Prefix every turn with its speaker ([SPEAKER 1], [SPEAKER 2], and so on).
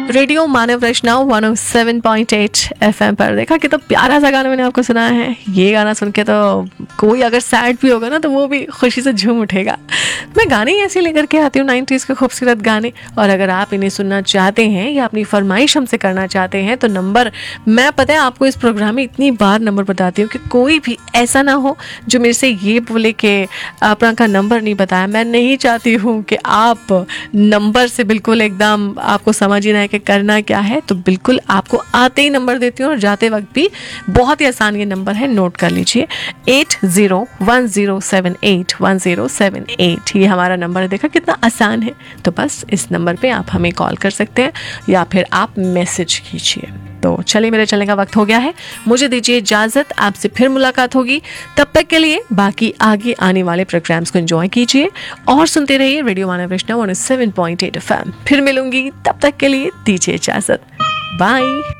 [SPEAKER 1] Radio मानव वैष्णव 107.8 FM पर। देखा कितना प्यारा सा गाना मैंने आपको सुनाया है। ये गाना सुन के तो कोई अगर सैड भी होगा ना तो वो भी खुशी से झूम उठेगा। मैं गाने ही ऐसे लेकर के आती हूँ 90s के खूबसूरत गाने, और अगर आप इन्हें सुनना चाहते हैं या अपनी फरमाइश हमसे करना चाहते हैं तो नंबर, मैं पता है आपको इस प्रोग्राम में इतनी बार नंबर बताती हूँ कि कोई भी ऐसा ना हो जो मेरे से ये बोले कि अपना का नंबर नहीं बताया। मैं नहीं चाहती हूँ कि आप नंबर से बिल्कुल एकदम आपको समझ ही ना है कि करना क्या है, तो बिल्कुल आपको आते ही नंबर देती हूँ और जाते वक्त भी बहुत ही आसान ये नंबर है, नोट कर लीजिए 8010781078। ये हमारा नंबर है, देखा कितना आसान है। तो बस इस नंबर पे आप हमें कॉल कर सकते हैं या फिर आप मैसेज कीजिए। तो चलिए, मेरे चलने का वक्त हो गया है, मुझे दीजिए इजाजत, आपसे फिर मुलाकात होगी। तब तक के लिए बाकी आगे आने वाले प्रोग्राम्स को एंजॉय कीजिए और सुनते रहिए रेडियो मानव वैष्णव 107.8 FM। फिर मिलूंगी, तब तक के लिए दीजिए इजाजत, बाय।